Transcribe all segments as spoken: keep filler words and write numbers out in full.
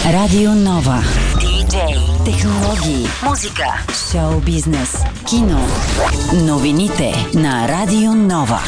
Радио Нова. Диджей, технологии, музика, шоу бизнес, кино. Новините на Радио Нова.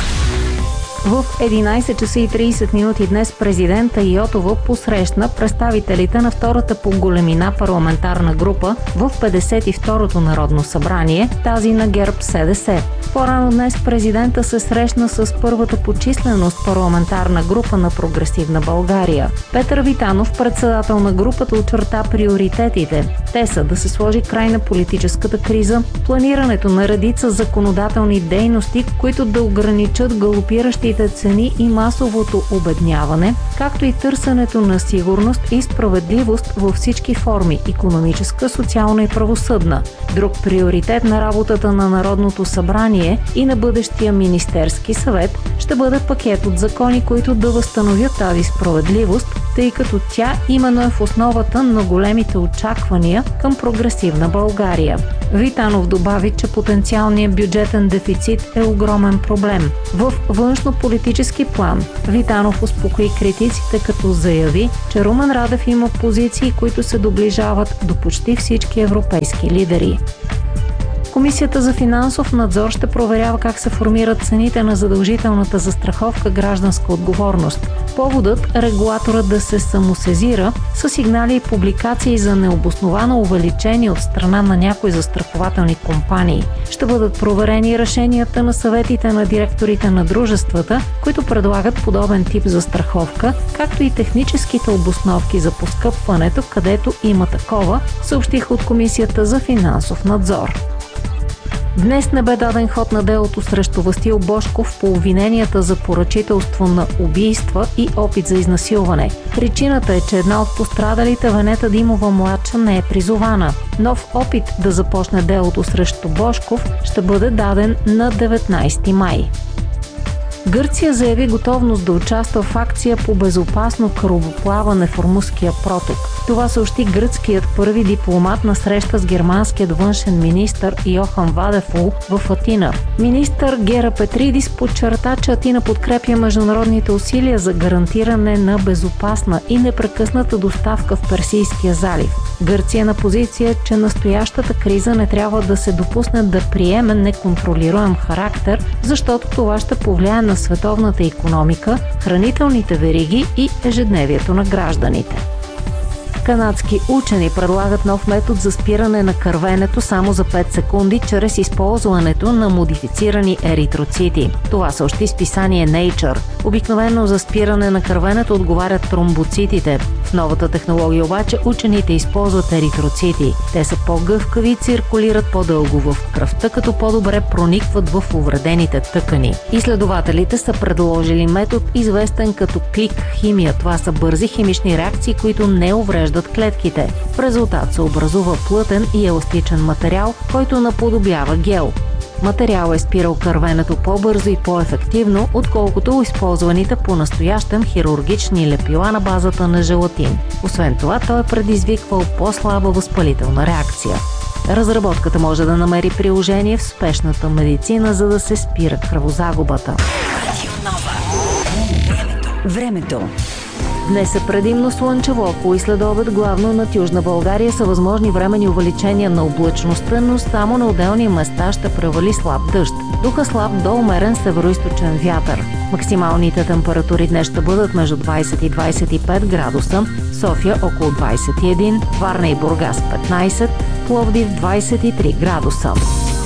В единайсет часа и трийсет минути днес президента Йотова посрещна представителите на втората по големина парламентарна група в петдесет и второто Народно събрание, тази на ГЕРБ-СДС. По-рано днес президента се срещна с първата по численост парламентарна група на Прогресивна България. Петър Витанов, председател на групата, очерта приоритетите. Те са да се сложи край на политическата криза, планирането на редица законодателни дейности, които да ограничат галопиращите цени и масовото обедняване, както и търсенето на сигурност и справедливост във всички форми – икономическа, социална и правосъдна. Друг приоритет на работата на Народното събрание и на бъдещия Министерски съвет ще бъде пакет от закони, които да възстановят тази справедливост, тъй като тя именно е в основата на големите очаквания към Прогресивна България. Витанов добави, че потенциалният бюджетен дефицит е огромен проблем. В външно-политически план Витанов успокои критиците, като заяви, че Румен Радев има позиции, които се доближават до почти всички европейски лидери. Комисията за финансов надзор ще проверява как се формират цените на задължителната застраховка гражданска отговорност. Поводът – регулаторът да се самосезира с сигнали и публикации за необосновано увеличение от страна на някои застрахователни компании. Ще бъдат проверени решенията на съветите на директорите на дружествата, които предлагат подобен тип застраховка, както и техническите обосновки за поскъпването, където има такова, съобщиха от Комисията за финансов надзор. Днес не бе даден ход на делото срещу Васил Божков по обвиненията за поръчителство на убийства и опит за изнасилване. Причината е, че една от пострадалите, Венета Димова младша, не е призована. Нов опит да започне делото срещу Божков ще бъде даден на деветнайсети май. Гърция заяви готовност да участва в акция по безопасно корабоплаване в Ормузския проток. Това съобщи гръцкият първи дипломат на среща с германският външен министър Йохан Вадефул в Атина. Министър Гера Петридис подчерта, че Атина подкрепя международните усилия за гарантиране на безопасна и непрекъсната доставка в Персийския залив. Гърция е на позиция, че настоящата криза не трябва да се допусне да приеме неконтролируем характер, защото това ще повлияе на световната икономика, хранителните вериги и ежедневието на гражданите. Канадски учени предлагат нов метод за спиране на кървенето само за пет секунди чрез използването на модифицирани еритроцити. Това съобщи списание Nature. Обикновено за спиране на кървенето отговарят тромбоцитите. В новата технология обаче учените използват еритроцити. Те са по-гъвкави и циркулират по-дълго в кръвта, като по-добре проникват в увредените тъкани. Изследователите са предложили метод, известен като клик химия. Това са бързи химични реакции, които не увреждат клетките. В резултат се образува плътен и еластичен материал, който наподобява гел. Материалът е спирал кървенето по-бързо и по-ефективно, отколкото използваните по-настоящем хирургични лепила на базата на желатин. Освен това, той е предизвиквал по-слаба възпалителна реакция. Разработката може да намери приложение в спешната медицина, за да се спира кръвозагубата. Времето. Днес е предимно слънчево, по и следобед главно над Южна България са възможни временни увеличения на облачността, но само на отделни места ще превали слаб дъжд. Духа слаб до умерен североизточен вятър. Максималните температури днес ще бъдат между двайсет и двайсет и пет градуса, София около двайсет и един, Варна и Бургас петнайсет, Пловдив двайсет и три градуса.